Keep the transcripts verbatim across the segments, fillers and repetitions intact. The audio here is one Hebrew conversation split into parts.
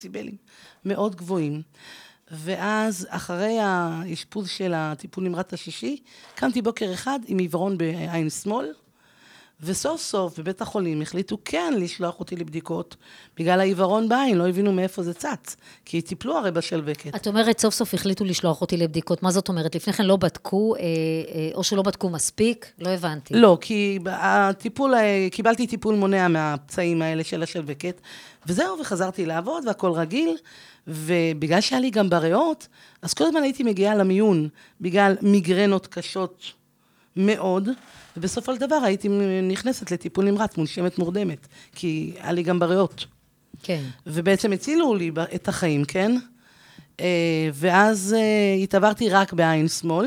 סיבלים מאוד גבוהים. ואז אחרי האשפוז של הטיפול נמרץ השישי, קמתי בוקר אחד עם עיוורון בעין שמאל, וסוף סוף בבית החולים החליטו כן לשלוח אותי לבדיקות, בגלל העיוורון בעין, לא הבינו מאיפה זה צץ, כי טיפלו הרי בשלווקת. את אומרת, סוף סוף החליטו לשלוח אותי לבדיקות, מה זאת אומרת? לפני כן לא בדקו, או שלא בדקו מספיק? לא הבנתי. לא, כי הטיפול, קיבלתי טיפול מונע מהפצעים האלה של השלווקת, וזהו, וחזרתי לעבוד, והכל רגיל, ובגלל שהיה לי גם בריאות, אז כל הזמן הייתי מגיעה למיון, בגלל מיגרנות קשות מאוד, ובסופו של דבר הייתי נכנסת לטיפול נמרץ, מונשמת מורדמת, כי היה לי גם בריאות. כן. ובעצם הצילו לי את החיים, כן? ואז התעברתי רק בעין שמאל,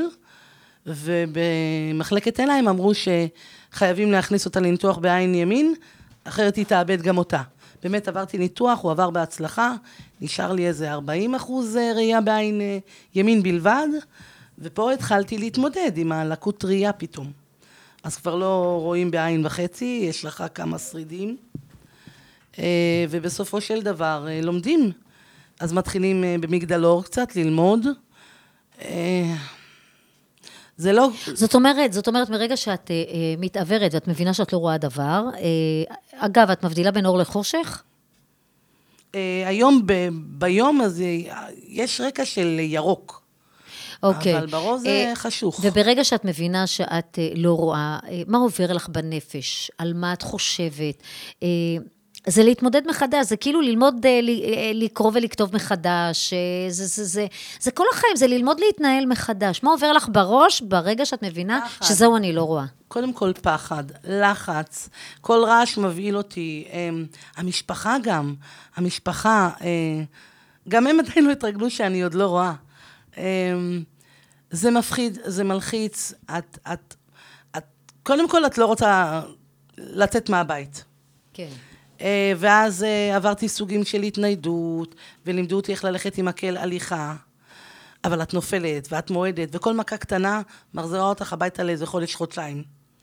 ובמחלקת עיניים אמרו שחייבים להכניס אותה לניתוח בעין ימין, אחרת היא תאבד גם אותה. באמת עברתי ניתוח, הוא עבר בהצלחה, נשאר לי איזה ארבעים אחוז ראייה בעין ימין בלבד, ופה התחלתי להתמודד עם הלקות ראייה פתאום. אז כבר לא רואים בעין וחצי, יש לך כמה שרידים, ובסופו של דבר לומדים. אז מתחילים במגדלור קצת ללמוד. זה לא... זאת אומרת, זאת אומרת, מרגע שאת מתעברת ואת מבינה שאת לא רואה דבר, אגב, את מבדילה בין אור לחושך? היום, ביום הזה, יש רקע של ירוק. אוקיי. אבל ברור זה חשוך. וברגע שאת מבינה שאת לא רואה, מה עובר לך בנפש? על מה את חושבת? זה להתמודד מחדש, זה כאילו ללמוד לקרוא ולכתוב מחדש, זה, זה, זה, זה כל החיים, זה ללמוד להתנהל מחדש. מה עובר לך בראש ברגע שאת מבינה פחד. שזהו אני לא רואה? קודם כל פחד, לחץ, כל רעש מבהיל אותי, המשפחה גם, המשפחה, גם הם עדיין לא התרגלו שאני עוד לא רואה. זה מפחיד, זה מלחיץ, את, את, את, קודם כל את לא רוצה לצאת מהבית. כן. ואז עברתי סוגים של התניידות, ולימדו אותי איך ללכת עם מקל הליכה, אבל את נופלת, ואת מועדת, וכל מכה קטנה מחזירה אותך הביתה לאיזה חודש, חודשיים.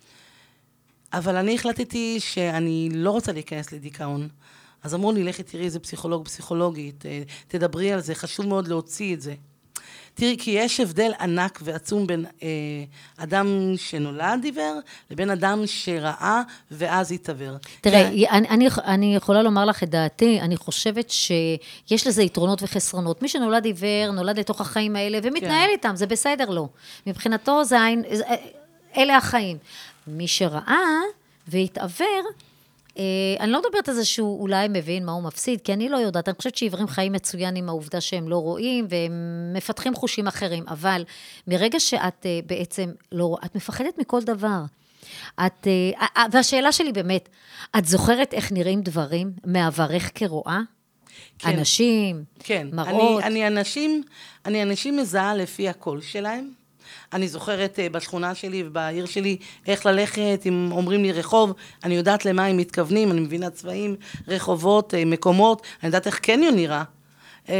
אבל אני החלטתי שאני לא רוצה להיכנס לדיכאון. אז אמרו לי, לכי תראי איזה פסיכולוג, פסיכולוגית, תדברי על זה, חשוב מאוד להוציא את זה. תראי, כי יש הבדל ענק ועצום בין אה, אדם שנולד עיוור, לבין אדם שראה ואז התעוור. תראה, כי... אני, אני, אני יכולה לומר לך את דעתי, אני חושבת שיש לזה יתרונות וחסרונות. מי שנולד עיוור, נולד לתוך החיים האלה, ומתנהל כן. איתם, זה בסדר לו. מבחינתו זה עין, אלה החיים. מי שראה והתעוור, אני לא מדברת על זה שהוא אולי מבין מה הוא מפסיד, כי אני לא יודעת, אני חושבת שעיוורים חיים מצוין עם העובדה שהם לא רואים, והם מפתחים חושים אחרים, אבל מרגע שאת בעצם לא רואה, את מפחדת מכל דבר. את, והשאלה שלי באמת, את זוכרת איך נראים דברים מעברך כרואה? כן. אנשים, כן. מראות? אני, אני אנשים, אני אנשים מזהה לפי הקול שלהם, אני זוכרת בשכונה שלי ובעיר שלי איך ללכת, אם אומרים לי רחוב, אני יודעת למה הם מתכוונים, אני מבינה צבעים, רחובות, מקומות, אני יודעת איך קניון נראה. כן.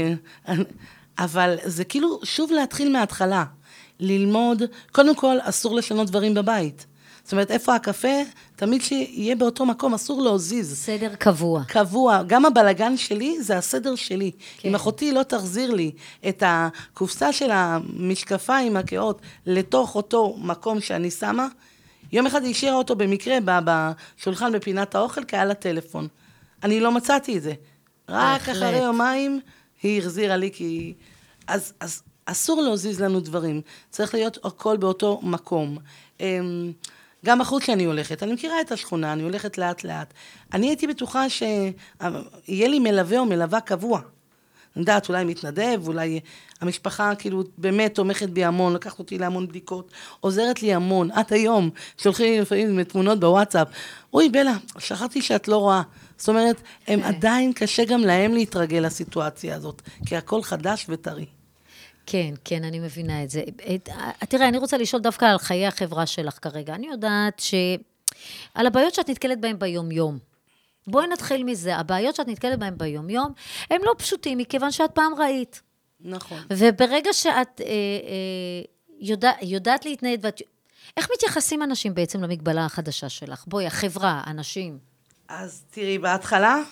אבל זה כאילו שוב להתחיל מההתחלה, ללמוד, קודם כל אסור לשנות דברים בבית. זאת אומרת, איפה הקפה? תמיד שיהיה באותו מקום, אסור להוזיז. סדר קבוע. קבוע. גם הבלגן שלי, זה הסדר שלי. כן. אם אחותי לא תחזיר לי את הקופסה של המשקפיים, הקאות, לתוך אותו מקום שאני שמה, יום אחד היא השאירה אותו במקרה, בשולחן בפינת האוכל, כי היה לה טלפון. אני לא מצאתי את זה. רק בהחלט. אחרי יומיים, היא החזירה לי, כי... אז, אז אסור להוזיז לנו דברים. צריך להיות הכל באותו מקום. גם החוץ שאני הולכת, אני מכירה את השכונה, אני הולכת לאט לאט. אני הייתי בטוחה שיהיה לי מלווה או מלווה קבוע. אני יודעת, אולי מתנדב, אולי המשפחה כאילו באמת תומכת בי המון, לקחת אותי להמון בדיקות, עוזרת לי המון, עד היום, שולחים לי לפעמים תמונות בוואטסאפ, אוי בלה, שכחתי שאת לא רואה. זאת אומרת, הם עדיין קשה גם להם להתרגל לסיטואציה הזאת, כי הכל חדש וטרי. כן, כן, אני מבינה את זה. תראה, אני רוצה לשאול דווקא על חיי החברה שלך כרגע. אני יודעת שעל הבעיות שאת נתקלת בהן ביום-יום. בואי נתחיל מזה. הבעיות שאת נתקלת בהן ביום-יום, הם לא פשוטים, מכיוון שאת פעם ראית. נכון. וברגע שאת אה, אה, יודע, יודעת להתנהד, ואת... איך מתייחסים אנשים בעצם למגבלה החדשה שלך? בואי, החברה, אנשים. אז תראי, בהתחלה,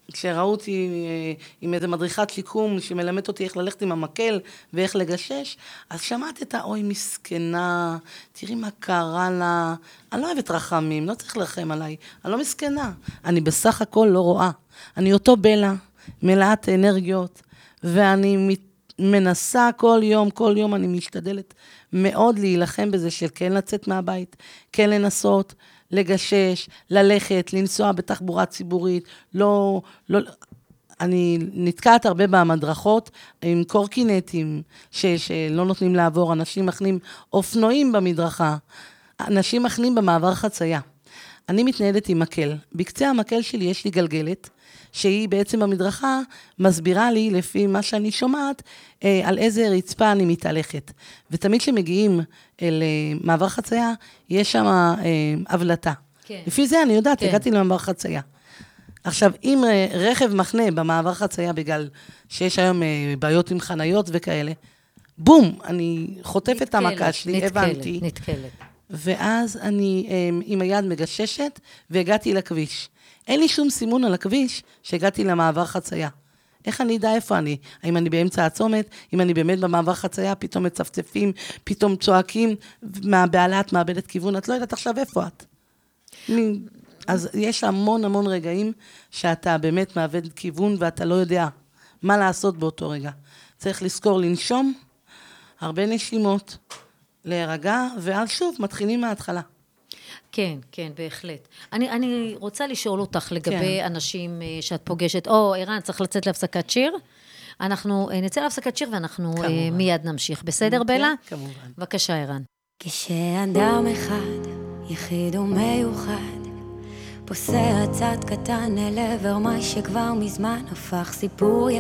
כשראו אותי אה, עם איזה מדריכת שיקום שמלמדת אותי איך ללכת עם המקל ואיך לגשש, אז שמעת את האוי מסכנה, תראי מה קרה לה, אני לא אוהבת רחמים, לא צריך לרחם עליי, אני לא מסכנה, אני בסך הכל לא רואה, אני אותו בלה, מלאת אנרגיות, ואני מת... מנסה כל יום, כל יום אני משתדלת מאוד להילחם בזה של כן לצאת מהבית, כן לנסות, לגשש, ללכת, לנסוע בתחבורה ציבורית, לא, לא, אני נתקעת הרבה במדרכות עם קורקינטים ש, שלא נותנים לעבור, אנשים מכנים אופנועים במדרכה, אנשים מכנים במעבר חצייה. אני מתנהלת עם מקל, בקצה המקל שלי יש לי גלגלת, שהיא בעצם במדרכה מסבירה לי לפי מה שאני שומעת, אה, על איזה רצפה אני מתהלכת. ותמיד כשמגיעים אל אה, מעבר חצייה, יש שם אה, הבלטה. כן. לפי זה אני יודעת, כן. הגעתי למעבר חצייה. עכשיו, אם אה, רכב מחנה במעבר חצייה, בגלל שיש היום אה, בעיות עם חניות וכאלה, בום, אני חוטפת את המכה שלי, נתקלת, הבנתי. נתקלת. ואז אני אה, עם היד מגששת, והגעתי לכביש. אין לי שום סימון על הכביש שהגעתי למעבר חצייה. איך אני יודע איפה אני? האם אני באמצע הצומת? אם אני באמת במעבר חצייה, פתאום מצפצפים, פתאום צועקים, מהבעלה את מאבדת כיוון, את לא יודעת עכשיו איפה את. אז יש המון המון רגעים שאתה באמת מאבד כיוון, ואתה לא יודע מה לעשות באותו רגע. צריך לזכור לנשום, הרבה נשימות, להירגע, ואז שוב מתחילים מההתחלה. כן, כן, בהחלט. אני, אני רוצה לשאול אותך לגבי כן. אנשים שאת פוגשת, או, ערן, צריך לצאת להפסקת שיר. אנחנו נצא להפסקת שיר ואנחנו כמובן. מיד נמשיך. בסדר, בלה? כן, כמובן. בבקשה, ערן. כשאדם אחד, יחיד ומיוחד, פוסע צעד קטן אל עבר מה שכבר מזמן הפך סיפור